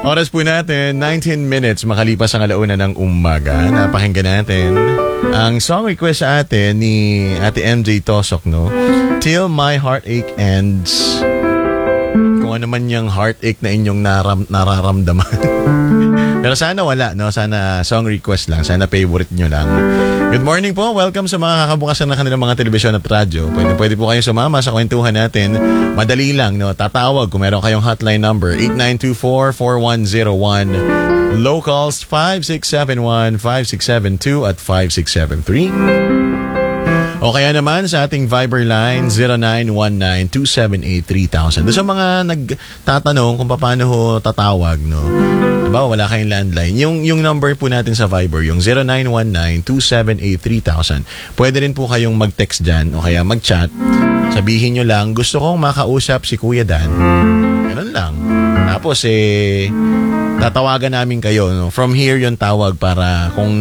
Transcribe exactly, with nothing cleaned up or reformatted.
Oras po natin, nineteen minutes makalipas ang alauna ng umaga. Napakinggan natin ang song request sa atin ni Ate M J Tosok, no? Till My Heartache Ends. Kung ano man yung heartache na inyong naram, nararamdaman. Pero sana wala, no? Sana song request lang. Sana favorite nyo lang. Good morning po. Welcome sa mga kakabukasan ng kanilang mga telebisyon at radyo. Pwede, pwede po kayong sumama sa kwentuhan natin. Madali lang, no? Tatawag kung meron kayong hotline number eight nine two four, four one zero one. Locals five six seven one, five six seven two at five six seven three. O kaya naman sa ating Viber line zero nine one nine, two seven eight, three thousand. Doon sa mga nagtatanong kung paano ho tatawag, no? Diba, wala kayong landline. Yung, yung number po natin sa Viber, yung zero nine one nine, two seven eight, three thousand. Pwede rin po kayong mag-text dyan o kaya mag-chat. Sabihin nyo lang, gusto kong makausap si Kuya Dan. Ganun lang. Tapos eh, tatawagan namin kayo, no? From here yung tawag para kung